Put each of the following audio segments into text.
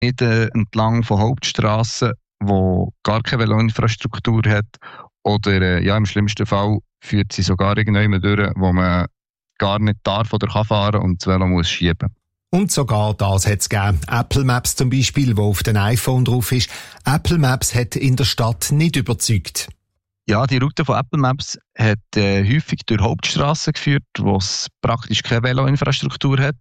nicht entlang von Hauptstrassen, die gar keine Veloinfrastruktur hat. Oder im schlimmsten Fall führt sie sogar irgendjemand durch, wo man gar nicht darf oder kann fahren und das Velo muss schieben. Und sogar das hat es gegeben. Apple Maps zum Beispiel, wo auf dem iPhone drauf ist. Apple Maps hat in der Stadt nicht überzeugt. Ja, die Route von Apple Maps hat häufig durch Hauptstrassen geführt, wo es praktisch keine Veloinfrastruktur hat.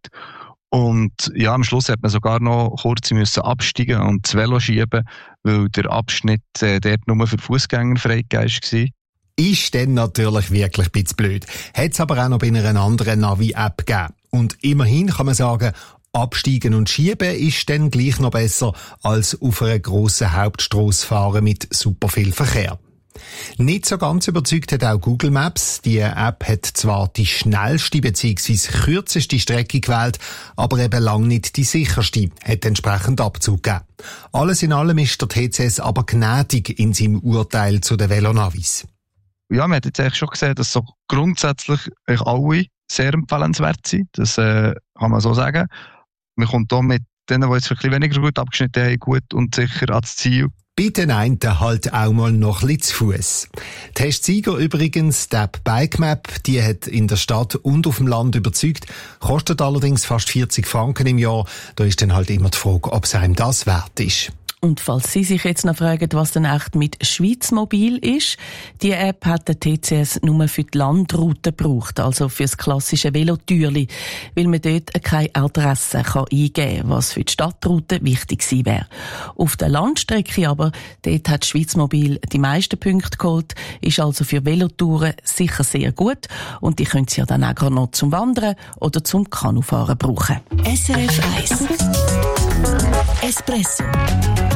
Und ja, am Schluss hat man sogar noch kurz müssen absteigen und das Velo schieben, weil der Abschnitt dort nur für Fußgänger freigegeben war. Ist dann natürlich wirklich ein bisschen blöd. Hat es aber auch noch bei einer anderen Navi-App gegeben. Und immerhin kann man sagen, absteigen und schieben ist dann gleich noch besser, als auf einer grossen Hauptstrasse fahren mit super viel Verkehr. Nicht so ganz überzeugt hat auch Google Maps. Die App hat zwar die schnellste bzw. kürzeste Strecke gewählt, aber eben lang nicht die sicherste, hat entsprechend Abzug gegeben. Alles in allem ist der TCS aber gnädig in seinem Urteil zu den Velonavis. Ja, man hat jetzt eigentlich schon gesehen, dass so grundsätzlich alle sehr empfehlenswert sind. Das kann man so sagen. Man kommt hier mit denen, die jetzt ein bisschen weniger gut abgeschnitten haben, gut und sicher ans Ziel. Bei den einen halt auch mal noch ein bisschen zu Fuss. Testsieger übrigens, die App BikeMap, die hat in der Stadt und auf dem Land überzeugt, kostet allerdings fast 40 Franken im Jahr. Da ist dann halt immer die Frage, ob es einem das wert ist. Und falls Sie sich jetzt noch fragen, was denn echt mit Schweizmobil ist, die App hat der TCS nur für die Landroute gebraucht, also für das klassische Velotürli, weil man dort keine Adresse eingeben kann, was für die Stadtroute wichtig sein wäre. Auf der Landstrecke aber, dort hat Schweizmobil die meisten Punkte geholt, ist also für Velotouren sicher sehr gut und die können Sie ja dann auch noch zum Wandern oder zum Kanufahren brauchen. SRF 1 Espresso